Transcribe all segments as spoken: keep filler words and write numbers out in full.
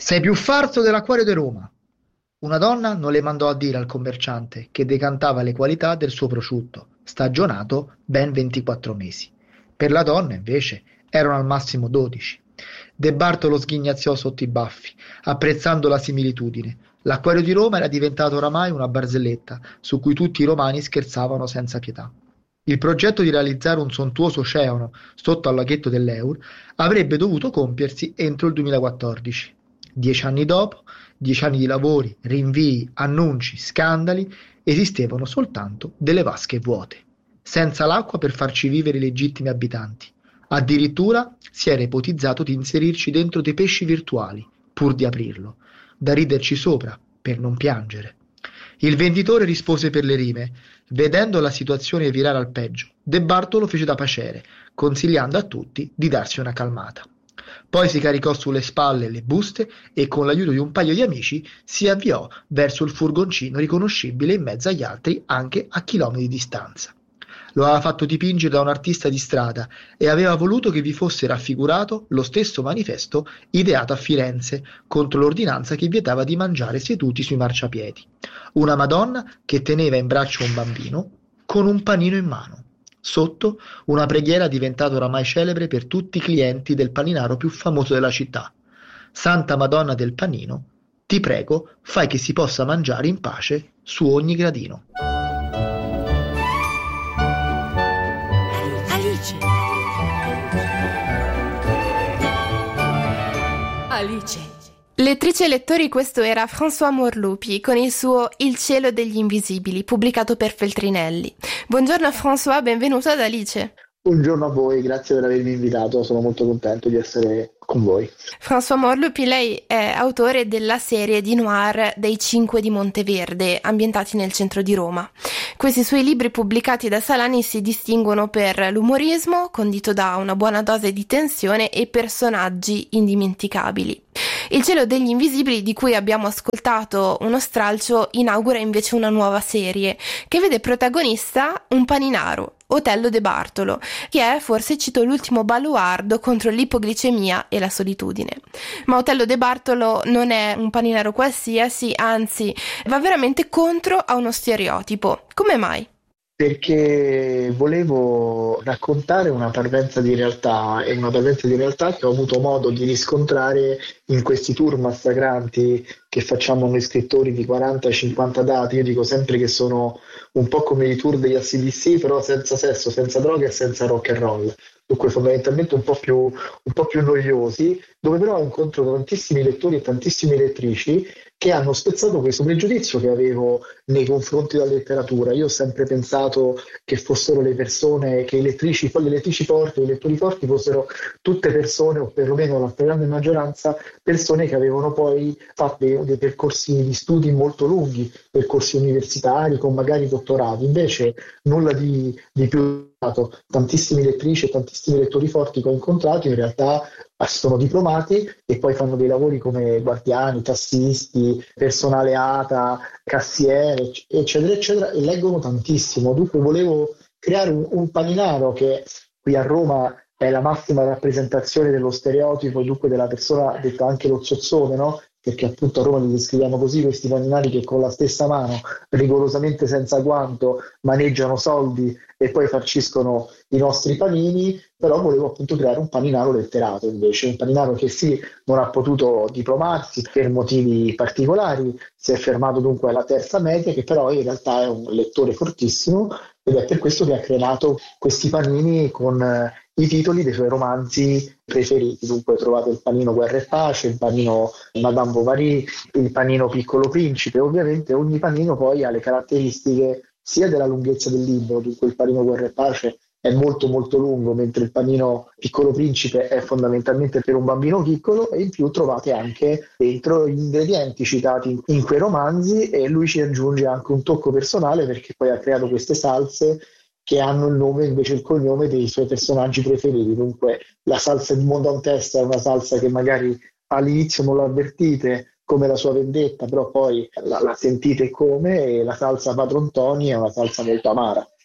Sei più farso dell'acquario di Roma. Una donna non le mandò a dire al commerciante che decantava le qualità del suo prosciutto, stagionato ben ventiquattro mesi. Per la donna, invece, erano al massimo dodici. De Bartolo sghignaziò sotto i baffi, apprezzando la similitudine. L'acquario di Roma era diventato oramai una barzelletta su cui tutti i romani scherzavano senza pietà. Il progetto di realizzare un sontuoso oceano sotto al laghetto dell'Eur avrebbe dovuto compiersi entro il duemilaquattordici. Dieci anni dopo, dieci anni di lavori, rinvii, annunci, scandali, esistevano soltanto delle vasche vuote, senza l'acqua per farci vivere i legittimi abitanti. Addirittura si era ipotizzato di inserirci dentro dei pesci virtuali, pur di aprirlo, da riderci sopra, per non piangere. Il venditore rispose per le rime, vedendo la situazione virare al peggio. De Bartolo fece da pacere, consigliando a tutti di darsi una calmata. Poi si caricò sulle spalle le buste e con l'aiuto di un paio di amici si avviò verso il furgoncino riconoscibile in mezzo agli altri anche a chilometri di distanza. Lo aveva fatto dipingere da un artista di strada e aveva voluto che vi fosse raffigurato lo stesso manifesto ideato a Firenze contro l'ordinanza che vietava di mangiare seduti sui marciapiedi. Una Madonna che teneva in braccio un bambino con un panino in mano. Sotto una preghiera diventata oramai celebre per tutti i clienti del paninaro più famoso della città. Santa Madonna del Panino, ti prego, fai che si possa mangiare in pace su ogni gradino. Alice. Alice. Lettrici e lettori, questo era François Morlupi con il suo Il cielo degli invisibili, pubblicato per Feltrinelli. Buongiorno François, benvenuto ad Alice. Buongiorno a voi, grazie per avermi invitato, sono molto contento di essere con voi. François Morlupi, lei è autore della serie di noir dei Cinque di Monteverde, ambientati nel centro di Roma. Questi suoi libri pubblicati da Salani si distinguono per l'umorismo, condito da una buona dose di tensione e personaggi indimenticabili. Il cielo degli invisibili, di cui abbiamo ascoltato uno stralcio, inaugura invece una nuova serie che vede protagonista un paninaro, Otello De Bartolo, che è, forse cito, l'ultimo baluardo contro l'ipoglicemia e la solitudine. Ma Otello De Bartolo non è un paninaro qualsiasi, anzi va veramente contro a uno stereotipo. Come mai? Perché volevo raccontare una parvenza di realtà, e una parvenza di realtà che ho avuto modo di riscontrare in questi tour massacranti che facciamo noi scrittori di quaranta cinquanta date. Io dico sempre che sono un po' come i tour degli A C D C, però senza sesso, senza droga e senza rock and roll. Dunque fondamentalmente un po' più, un po' più noiosi, dove però incontro tantissimi lettori e tantissime lettrici che hanno spezzato questo pregiudizio che avevo nei confronti della letteratura. Io ho sempre pensato che fossero le persone, che i lettrici, poi le lettrici forti, i lettori forti fossero tutte persone, o perlomeno la stragrande maggioranza, persone che avevano poi fatto dei, dei percorsi di studi molto lunghi, percorsi universitari con magari dottorati. Invece nulla di, di più. Tantissime lettrici e tantissimi lettori forti che ho incontrato in realtà sono diplomati e poi fanno dei lavori come guardiani, tassisti, personale ATA, cassiere, eccetera, eccetera, e leggono tantissimo. Dunque volevo creare un, un paninaro che qui a Roma è la massima rappresentazione dello stereotipo, dunque della persona, detto anche lo zozzone, no? Perché appunto a Roma li descriviamo così, questi paninari che con la stessa mano, rigorosamente senza guanto, maneggiano soldi e poi farciscono i nostri panini. Però volevo appunto creare un paninaro letterato invece, un paninaro che sì, non ha potuto diplomarsi per motivi particolari, si è fermato dunque alla terza media, che però in realtà è un lettore fortissimo ed è per questo che ha creato questi panini con eh, i titoli dei suoi romanzi preferiti. Dunque trovate il panino Guerra e Pace, il panino Madame Bovary, il panino Piccolo Principe. Ovviamente ogni panino poi ha le caratteristiche sia della lunghezza del libro, dunque il panino Guerra e Pace è molto molto lungo, mentre il panino Piccolo Principe è fondamentalmente per un bambino piccolo, e in più trovate anche dentro gli ingredienti citati in, in quei romanzi, e lui ci aggiunge anche un tocco personale perché poi ha creato queste salse che hanno il nome, invece il cognome dei suoi personaggi preferiti. Dunque la salsa di Mondantesta è una salsa che magari all'inizio non l'avvertite come la sua vendetta, però poi la, la sentite come, e la salsa Padron Tony è una salsa molto amara.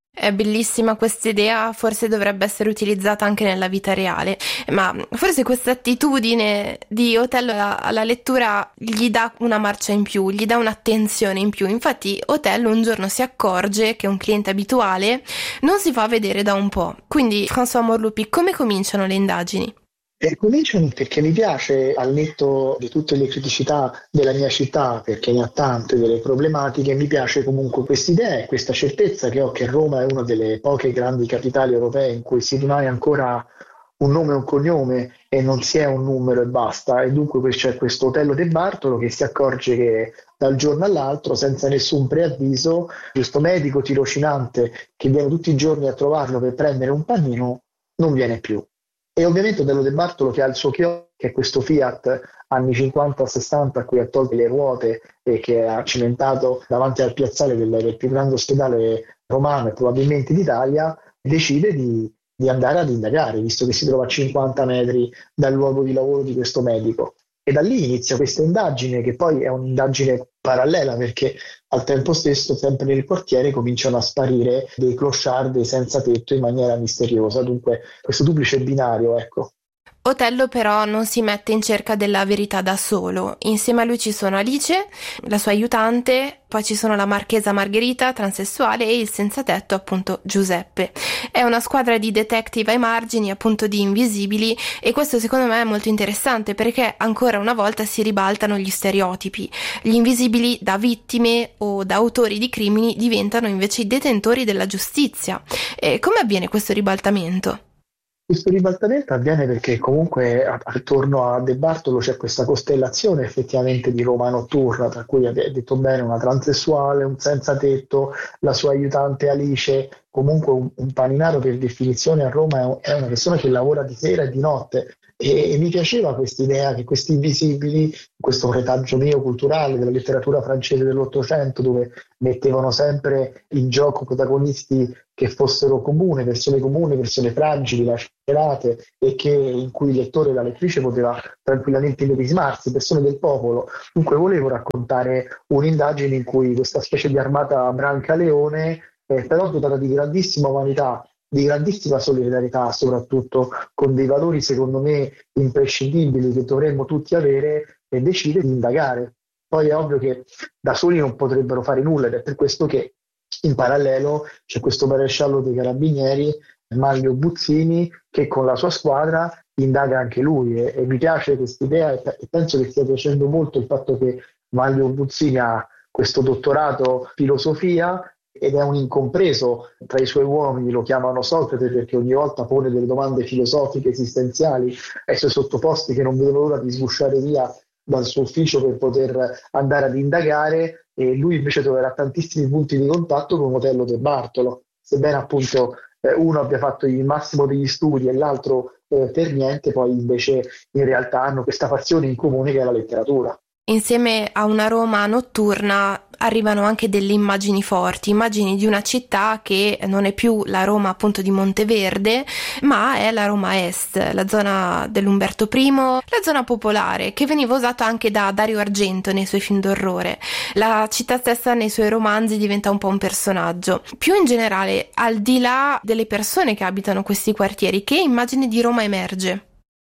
È bellissima questa idea, forse dovrebbe essere utilizzata anche nella vita reale, ma forse questa attitudine di Otello alla, alla lettura gli dà una marcia in più, gli dà un'attenzione in più. Infatti Otello un giorno si accorge che un cliente abituale non si fa vedere da un po'. Quindi, François Morlupi, come cominciano le indagini? E cominciano perché mi piace, al netto di tutte le criticità della mia città, perché ne ha tante delle problematiche, mi piace comunque quest'idea e questa certezza che ho che Roma è una delle poche grandi capitali europee in cui si rimane ancora un nome e un cognome e non si è un numero e basta. E dunque c'è questo Otello De Bartolo che si accorge che dal giorno all'altro, senza nessun preavviso, questo medico tirocinante che viene tutti i giorni a trovarlo per prendere un panino non viene più. E ovviamente Otello De Bartolo che ha il suo chiosco, che è questo Fiat anni cinquanta sessanta a cui ha tolto le ruote e che ha cimentato davanti al piazzale del, del più grande ospedale romano e probabilmente d'Italia, decide di, di andare ad indagare, visto che si trova a cinquanta metri dal luogo di lavoro di questo medico. E da lì inizia questa indagine, che poi è un'indagine parallela, perché al tempo stesso, sempre nel quartiere, cominciano a sparire dei clochard, dei senza tetto in maniera misteriosa. Dunque, questo duplice binario, ecco. Otello però non si mette in cerca della verità da solo. Insieme a lui ci sono Alice, la sua aiutante, poi ci sono la marchesa Margherita, transessuale, e il senza tetto, appunto Giuseppe. È una squadra di detective ai margini, appunto di invisibili, e questo secondo me è molto interessante perché ancora una volta si ribaltano gli stereotipi. Gli invisibili da vittime o da autori di crimini diventano invece i detentori della giustizia. E come avviene questo ribaltamento? Questo ribaltamento avviene perché comunque attorno a De Bartolo c'è questa costellazione effettivamente di Roma notturna, tra cui hai detto bene una transessuale, un senza tetto, la sua aiutante Alice, comunque un, un paninaro per definizione a Roma è una persona che lavora di sera e di notte. E, e mi piaceva questa idea che questi invisibili, questo retaggio mio culturale della letteratura francese dell'Ottocento, dove mettevano sempre in gioco protagonisti che fossero comuni, persone comuni, persone fragili, lacerate, e che, in cui il lettore e la lettrice poteva tranquillamente medesimarsi, persone del popolo. Dunque volevo raccontare un'indagine in cui questa specie di armata Brancaleone, eh, però dotata di grandissima umanità, di grandissima solidarietà, soprattutto con dei valori secondo me imprescindibili che dovremmo tutti avere, e decide di indagare. Poi è ovvio che da soli non potrebbero fare nulla, ed è per questo che in parallelo c'è questo maresciallo dei carabinieri, Maglio Buzzini, che con la sua squadra indaga anche lui, e, e mi piace questa idea, e, e penso che stia piacendo molto il fatto che Maglio Buzzini ha questo dottorato in filosofia ed è un incompreso tra i suoi uomini, lo chiamano Socrate perché ogni volta pone delle domande filosofiche esistenziali ai suoi sottoposti che non vedono l'ora di sgusciare via dal suo ufficio per poter andare ad indagare, e lui invece troverà tantissimi punti di contatto con Otello De Bartolo, sebbene appunto eh, uno abbia fatto il massimo degli studi e l'altro eh, per niente, poi invece in realtà hanno questa passione in comune che è la letteratura. Insieme a una Roma notturna arrivano anche delle immagini forti, immagini di una città che non è più la Roma appunto di Monteverde, ma è la Roma Est, la zona dell'Umberto I, la zona popolare, che veniva usata anche da Dario Argento nei suoi film d'orrore. La città stessa nei suoi romanzi diventa un po' un personaggio. Più in generale, al di là delle persone che abitano questi quartieri, che immagine di Roma emerge?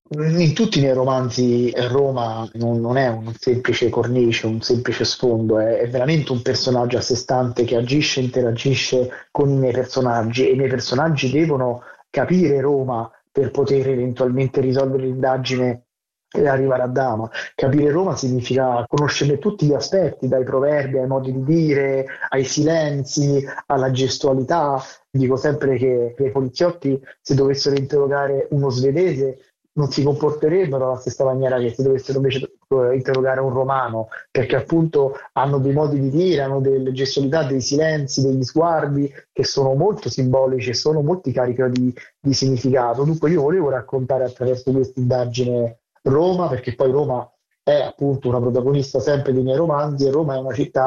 In tutti i miei romanzi Roma non, non è un semplice cornice, un semplice sfondo, è, è veramente un personaggio a sé stante che agisce e interagisce con i miei personaggi, e i miei personaggi devono capire Roma per poter eventualmente risolvere l'indagine e arrivare a Dama. Capire Roma significa conoscerne tutti gli aspetti, dai proverbi ai modi di dire, ai silenzi, alla gestualità. Dico sempre che i poliziotti, se dovessero interrogare uno svedese, non si comporterebbero alla stessa maniera che se dovessero invece eh, interrogare un romano, perché appunto hanno dei modi di dire, hanno delle gestualità, dei silenzi, degli sguardi che sono molto simbolici e sono molto carichi di, di significato. Dunque io volevo raccontare attraverso questa indagine Roma, perché poi Roma è appunto una protagonista sempre dei miei romanzi, e Roma è una città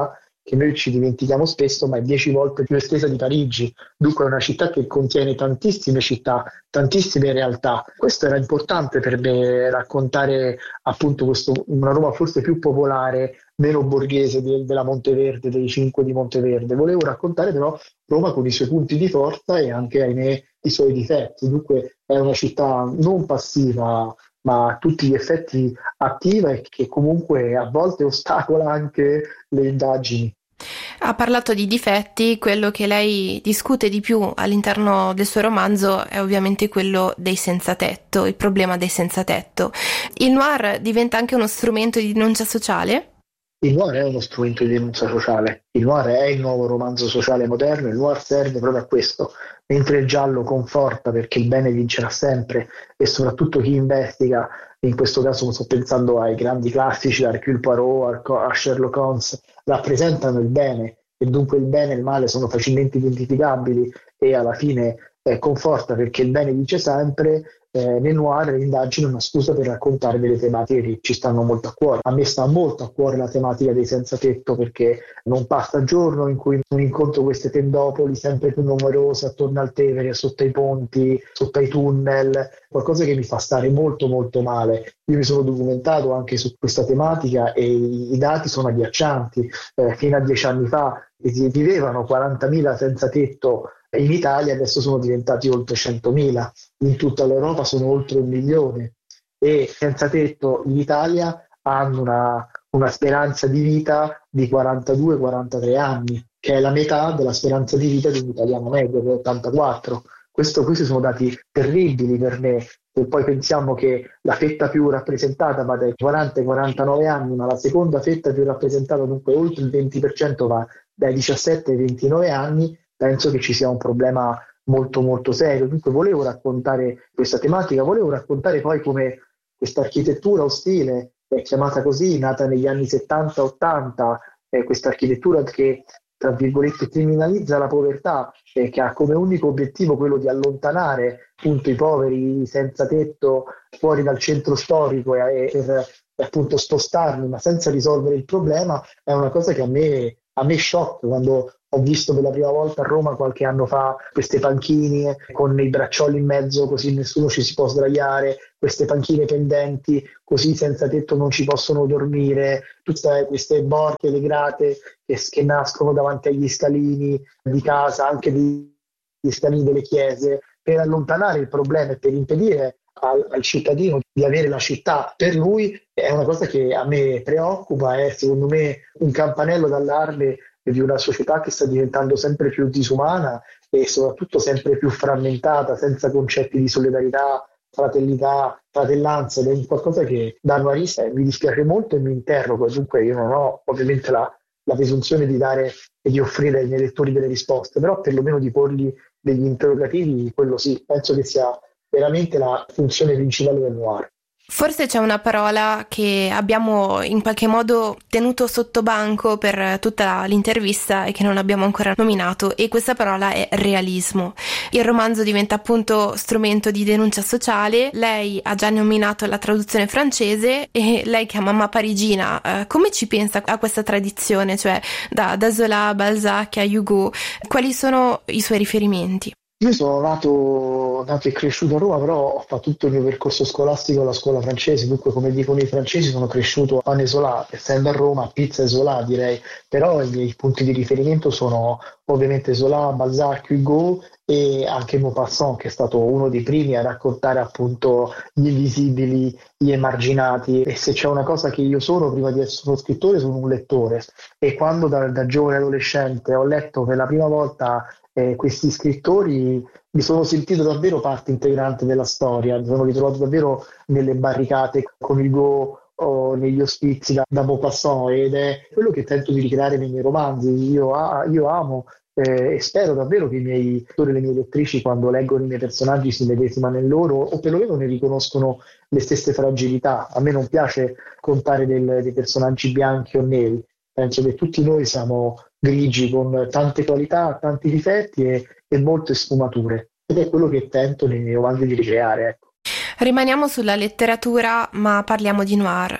che noi ci dimentichiamo spesso, ma è dieci volte più estesa di Parigi. Dunque è una città che contiene tantissime città, tantissime realtà. Questo era importante per me, raccontare appunto questo, una Roma forse più popolare, meno borghese de- della Monteverde, dei cinque di Monteverde. Volevo raccontare però Roma con i suoi punti di forza e anche, ahimè, i suoi difetti. Dunque è una città non passiva, ma a tutti gli effetti attiva e che comunque a volte ostacola anche le indagini. Ha parlato di difetti, quello che lei discute di più all'interno del suo romanzo è ovviamente quello dei senza tetto, il problema dei senza tetto. Il noir diventa anche uno strumento di denuncia sociale? Il noir è uno strumento di denuncia sociale, il noir è il nuovo romanzo sociale moderno, il noir serve proprio a questo, mentre il giallo conforta perché il bene vincerà sempre e soprattutto chi investiga, in questo caso sto pensando ai grandi classici, a Hercule Poirot, a Sherlock Holmes, rappresentano il bene e dunque il bene e il male sono facilmente identificabili e alla fine eh, conforta perché il bene vince sempre. Eh, nel noir l'indagine è una scusa per raccontare delle tematiche che ci stanno molto a cuore. A me sta molto a cuore la tematica dei senza tetto perché non passa giorno in cui non incontro queste tendopoli sempre più numerose attorno al Tevere, sotto i ponti, sotto i tunnel, qualcosa che mi fa stare molto molto male. Io mi sono documentato anche su questa tematica e i, i dati sono agghiaccianti. Eh, fino a dieci anni fa vivevano quarantamila senza tetto in Italia, adesso sono diventati oltre centomila, in tutta l'Europa sono oltre un milione e senza tetto in Italia hanno una, una speranza di vita di quarantadue quarantatré anni, che è la metà della speranza di vita di un italiano medio, che è ottantaquattro. Questo, questi sono dati terribili per me. E poi pensiamo che la fetta più rappresentata va dai quaranta ai quarantanove anni, ma la seconda fetta più rappresentata, dunque oltre il venti per cento, va dai diciassette ai ventinove anni. Penso che ci sia un problema molto molto serio. Dunque volevo raccontare questa tematica, volevo raccontare poi come questa architettura ostile, è chiamata così, nata negli anni settanta ottanta, eh, questa architettura che tra virgolette criminalizza la povertà e che ha come unico obiettivo quello di allontanare appunto i poveri senza tetto fuori dal centro storico e, e per e appunto spostarli, ma senza risolvere il problema, è una cosa che a me a me shock quando ho visto per la prima volta a Roma qualche anno fa queste panchine con i braccioli in mezzo così nessuno ci si può sdraiare, queste panchine pendenti così senza tetto non ci possono dormire, tutte queste borche, le grate che, che nascono davanti agli scalini di casa, anche gli scalini delle chiese, per allontanare il problema e per impedire al, al cittadino di avere la città per lui, è una cosa che a me preoccupa, è secondo me un campanello d'allarme di una società che sta diventando sempre più disumana e soprattutto sempre più frammentata, senza concetti di solidarietà, fraternità, fratellanza, ed è qualcosa che da noirista mi dispiace molto e mi interrogo. Dunque io non ho ovviamente la, la presunzione di dare e di offrire ai miei lettori delle risposte, però perlomeno di porgli degli interrogativi, quello sì, penso che sia veramente la funzione principale del noir. Forse c'è una parola che abbiamo in qualche modo tenuto sotto banco per tutta l'intervista e che non abbiamo ancora nominato, e questa parola è realismo. Il romanzo diventa appunto strumento di denuncia sociale. Lei ha già nominato la traduzione francese e lei che è mamma parigina, eh, come ci pensa a questa tradizione, cioè da, da Zola, Balzac a Hugo? Quali sono i suoi riferimenti? Io sono nato, nato e cresciuto a Roma, però ho fatto tutto il mio percorso scolastico alla scuola francese, dunque come dicono i francesi sono cresciuto a Nesolà, essendo a Roma, pizza e Zola direi, però i miei punti di riferimento sono ovviamente Zola, Balzac, Hugo e anche Maupassant, che è stato uno dei primi a raccontare appunto gli invisibili, gli emarginati, e se c'è una cosa che io sono prima di essere uno scrittore sono un lettore, e quando da, da giovane adolescente ho letto per la prima volta Eh, questi scrittori mi sono sentito davvero parte integrante della storia, mi sono ritrovato davvero nelle barricate con Hugo o negli ospizi da, da Maupassant, ed è quello che tento di ricreare nei miei romanzi. Io, ah, io amo eh, e spero davvero che i miei lettori e le mie lettrici, quando leggono i miei personaggi, si medesimano in loro o perlomeno ne riconoscono le stesse fragilità. A me non piace contare del, dei personaggi bianchi o neri. Penso che tutti noi siamo grigi con tante qualità, tanti difetti e, e molte sfumature. Ed è quello che tento nei miei romanzi di ricreare. Ecco. Rimaniamo sulla letteratura, ma parliamo di noir.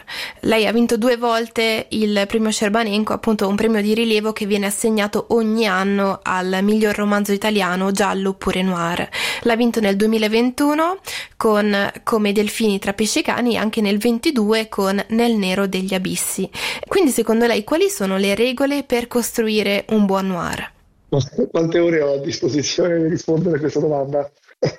Lei ha vinto due volte il premio Scerbanenko, appunto un premio di rilievo che viene assegnato ogni anno al miglior romanzo italiano, giallo oppure noir. L'ha vinto nel duemilaventuno con Come i delfini tra pesci e cani e anche nel ventidue con Nel nero degli abissi. Quindi secondo lei quali sono le regole per costruire un buon noir? Quante ore ho a disposizione per rispondere a questa domanda?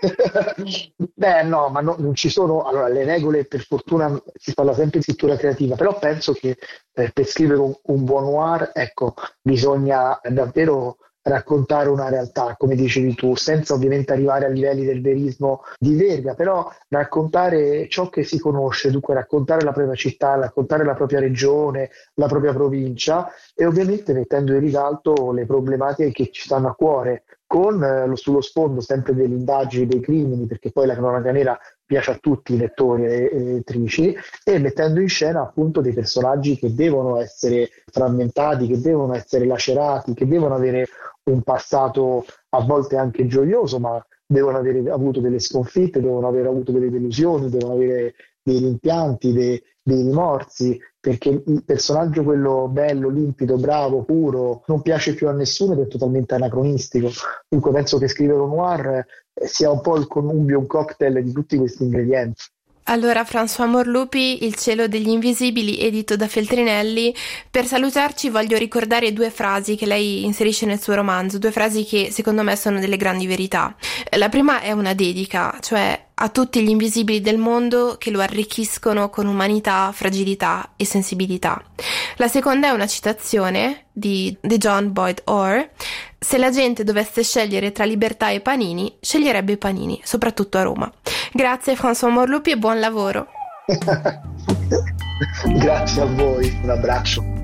Beh, no, ma no- non ci sono. Allora, le regole, per fortuna, si parla sempre di scrittura creativa, però penso che eh, per scrivere un, un buon noir, ecco, bisogna davvero raccontare una realtà, come dicevi tu, senza ovviamente arrivare a livelli del verismo di Verga, però raccontare ciò che si conosce, dunque raccontare la propria città, raccontare la propria regione, la propria provincia e ovviamente mettendo in risalto le problematiche che ci stanno a cuore con eh, lo- sullo sfondo sempre delle indagini, dei crimini, perché poi la cronaca nera piace a tutti i lettori e e lettrici, e mettendo in scena appunto dei personaggi che devono essere frammentati, che devono essere lacerati, che devono avere un passato a volte anche gioioso, ma devono avere avuto delle sconfitte, devono aver avuto delle delusioni, devono avere dei rimpianti, dei, dei rimorsi, perché il personaggio, quello bello, limpido, bravo, puro, non piace più a nessuno ed è totalmente anacronistico. Dunque penso che scrivere un noir eh, sia un po' il connubio, un cocktail di tutti questi ingredienti. Allora, François Morlupi, Il cielo degli invisibili, edito da Feltrinelli. Per salutarci voglio ricordare due frasi che lei inserisce nel suo romanzo, due frasi che secondo me sono delle grandi verità. La prima è una dedica, cioè a tutti gli invisibili del mondo che lo arricchiscono con umanità, fragilità e sensibilità. La seconda è una citazione di, di John Boyd Orr: se la gente dovesse scegliere tra libertà e panini, sceglierebbe i panini, soprattutto a Roma. Grazie François Morlupi e buon lavoro. Grazie a voi, un abbraccio.